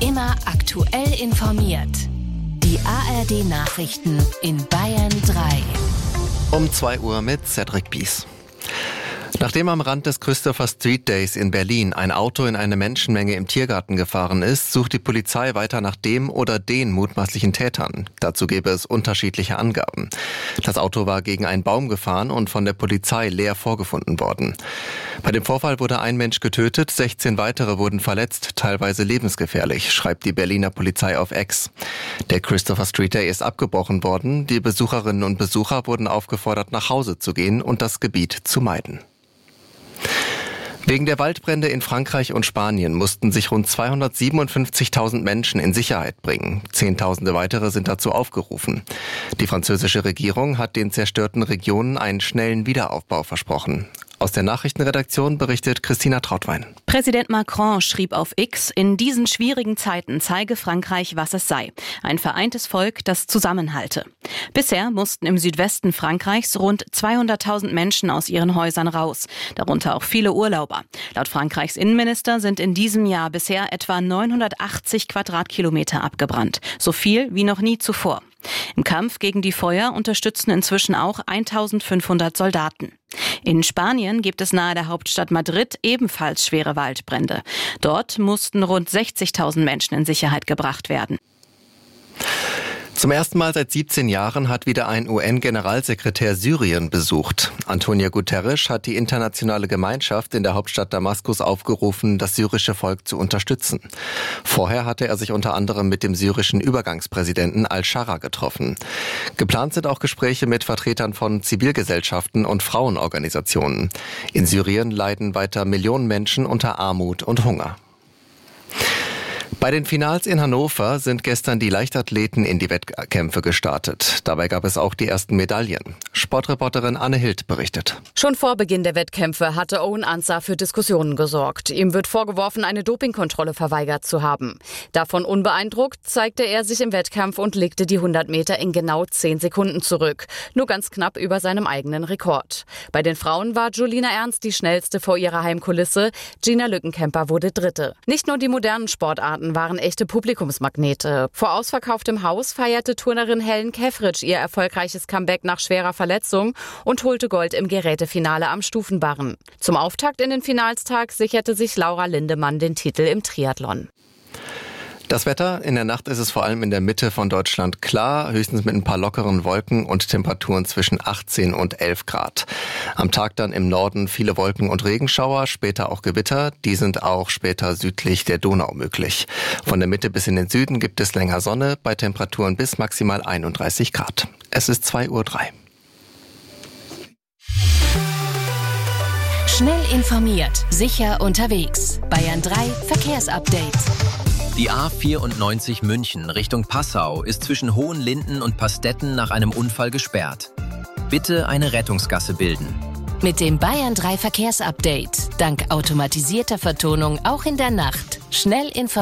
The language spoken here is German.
Immer aktuell informiert. Die ARD-Nachrichten in Bayern 3. Um 2 Uhr mit Cedric Bies. Nachdem am Rand des Christopher Street Days in Berlin ein Auto in eine Menschenmenge im Tiergarten gefahren ist, sucht die Polizei weiter nach dem oder den mutmaßlichen Tätern. Dazu gäbe es unterschiedliche Angaben. Das Auto war gegen einen Baum gefahren und von der Polizei leer vorgefunden worden. Bei dem Vorfall wurde ein Mensch getötet, 16 weitere wurden verletzt, teilweise lebensgefährlich, schreibt die Berliner Polizei auf X. Der Christopher Street Day ist abgebrochen worden. Die Besucherinnen und Besucher wurden aufgefordert, nach Hause zu gehen und das Gebiet zu meiden. Wegen der Waldbrände in Frankreich und Spanien mussten sich rund 257.000 Menschen in Sicherheit bringen. Zehntausende weitere sind dazu aufgerufen. Die französische Regierung hat den zerstörten Regionen einen schnellen Wiederaufbau versprochen. Aus der Nachrichtenredaktion berichtet Christina Trautwein. Präsident Macron schrieb auf X, in diesen schwierigen Zeiten zeige Frankreich, was es sei. Ein vereintes Volk, das zusammenhalte. Bisher mussten im Südwesten Frankreichs rund 200.000 Menschen aus ihren Häusern raus, darunter auch viele Urlauber. Laut Frankreichs Innenminister sind in diesem Jahr bisher etwa 980 Quadratkilometer abgebrannt. So viel wie noch nie zuvor. Im Kampf gegen die Feuer unterstützen inzwischen auch 1.500 Soldaten. In Spanien gibt es nahe der Hauptstadt Madrid ebenfalls schwere Waldbrände. Dort mussten rund 60.000 Menschen in Sicherheit gebracht werden. Zum ersten Mal seit 17 Jahren hat wieder ein UN-Generalsekretär Syrien besucht. Antonio Guterres hat die internationale Gemeinschaft in der Hauptstadt Damaskus aufgerufen, das syrische Volk zu unterstützen. Vorher hatte er sich unter anderem mit dem syrischen Übergangspräsidenten al-Shara getroffen. Geplant sind auch Gespräche mit Vertretern von Zivilgesellschaften und Frauenorganisationen. In Syrien leiden weiter Millionen Menschen unter Armut und Hunger. Bei den Finals in Hannover sind gestern die Leichtathleten in die Wettkämpfe gestartet. Dabei gab es auch die ersten Medaillen. Sportreporterin Anne Hild berichtet. Schon vor Beginn der Wettkämpfe hatte Owen Ansah für Diskussionen gesorgt. Ihm wird vorgeworfen, eine Dopingkontrolle verweigert zu haben. Davon unbeeindruckt zeigte er sich im Wettkampf und legte die 100 Meter in genau 10 Sekunden zurück. Nur ganz knapp über seinem eigenen Rekord. Bei den Frauen war Julina Ernst die schnellste vor ihrer Heimkulisse. Gina Lückenkämper wurde Dritte. Nicht nur die modernen Sportarten waren echte Publikumsmagnete. Vor ausverkauftem Haus feierte Turnerin Helen Kefritsch ihr erfolgreiches Comeback nach schwerer Verletzung und holte Gold im Gerätefinale am Stufenbarren. Zum Auftakt in den Finalstag sicherte sich Laura Lindemann den Titel im Triathlon. Das Wetter, in der Nacht ist es vor allem in der Mitte von Deutschland klar, höchstens mit ein paar lockeren Wolken und Temperaturen zwischen 18 und 11 Grad. Am Tag dann im Norden viele Wolken und Regenschauer, später auch Gewitter, die sind auch später südlich der Donau möglich. Von der Mitte bis in den Süden gibt es länger Sonne, bei Temperaturen bis maximal 31 Grad. Es ist 2:03 Uhr. Schnell informiert, sicher unterwegs. Bayern 3 Verkehrsupdate. Die A94 München Richtung Passau ist zwischen Hohenlinden und Pastetten nach einem Unfall gesperrt. Bitte eine Rettungsgasse bilden. Mit dem Bayern 3 Verkehrsupdate. Dank automatisierter Vertonung auch in der Nacht. Schnell informiert.